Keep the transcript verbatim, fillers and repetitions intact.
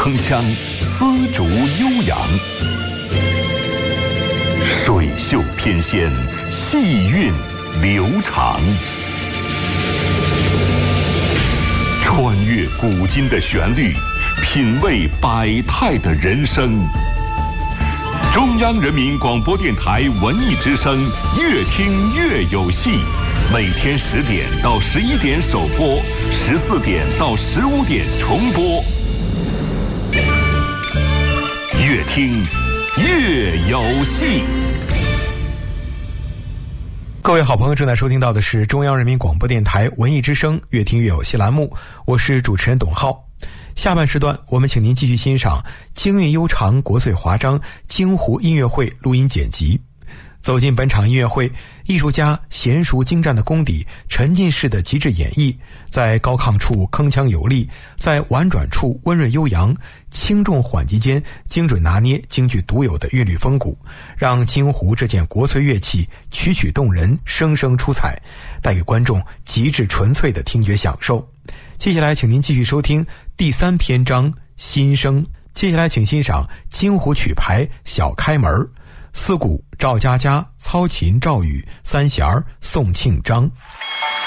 铿锵，丝竹悠扬，水袖翩跹，细韵流长。穿越古今的旋律，品味百态的人生。中央人民广播电台文艺之声，越听越有戏。每天十点到十一点首播，十四点到十五点重播。越听越有戏。 各位好朋友，正在收听到的是中央人民广播电台文艺之声越听越有戏栏目，我是主持人董浩。下半时段我们请您继续欣赏京韵悠长国粹华章京胡音乐会录音剪辑。走进本场音乐会，艺术家娴熟精湛的功底，沉浸式的极致演绎，在高亢处铿锵有力，在婉转处温润悠扬，轻重缓急间精准拿捏京剧独有的韵律风骨，让京胡这件国粹乐器曲曲动人，声声出彩，带给观众极致纯粹的听觉享受。接下来请您继续收听第三篇章新声。接下来请欣赏京胡曲牌小开门，四鼓赵家家，操琴赵宇，三弦宋庆章。